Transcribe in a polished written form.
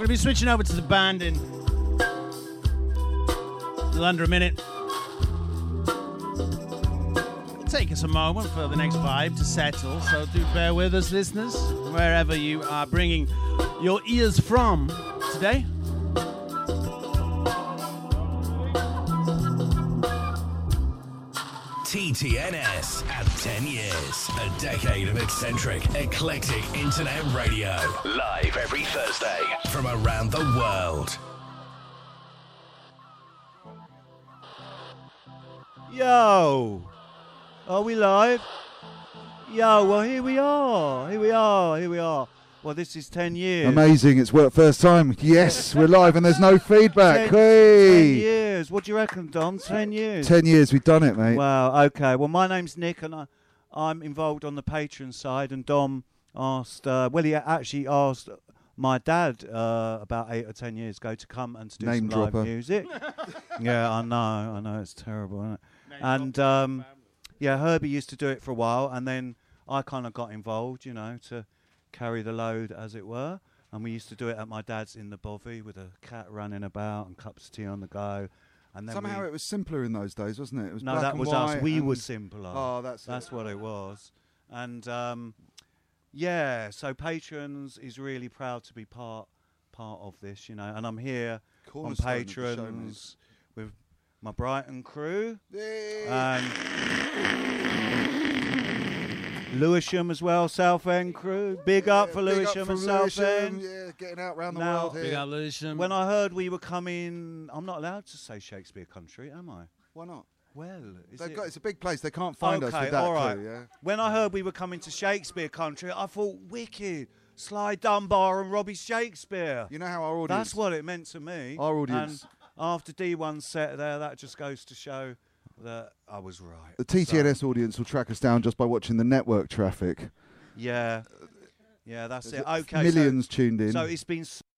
going to be switching over to the band in a little under a minute. Take us a moment for the next vibe to settle, so do bear with us, listeners, wherever you are bringing your ears from today. TTNS at 10 years. A decade of eccentric, eclectic internet radio. Live every Thursday from around the world. Yo! Are we live? Yo, well, here we are. Well, this is 10 years. Amazing, it's worked first time. Yes, we're live and there's no feedback. 10 Hey! years. What do you reckon, Dom? 10 years. 10 years, we've done it, mate. Wow, okay. Well, my name's Nick and I'm involved on the Patreon side, and Dom asked, he actually asked my dad about 8 or 10 years ago to come and to do Name some live dropper. music. Yeah, I know, it's terrible, isn't it? And Herbie used to do it for a while, and then I kind of got involved, to carry the load, as it were. And we used to do it at my dad's in the bovvy with a cat running about and cups of tea on the go. And then Somehow it was simpler in those days, wasn't it? It was no, black that and was white us. We and were simpler. Oh, that's what it was. And so Patrons is really proud to be part of this, And I'm here Cornerstone on of the show, mate. Patrons with my Brighton crew. Yay. And Lewisham as well, Southend crew. Big up for Lewisham and Southend. Yeah, getting out round the Now, world here. Big up, Lewisham. When I heard we were coming, I'm not allowed to say Shakespeare Country, am I? Why not? Well, It's a big place. They can't find us with that all right. clue, yeah? When I heard we were coming to Shakespeare Country, I thought, wicked. Sly Dunbar and Robbie Shakespeare. You know how our audience... That's what it meant to me. Our audience... And after D1's set there, that just goes to show that I was right. The TTNS audience will track us down just by watching the network traffic. Yeah, that's There's it. Okay, millions tuned in. So it's been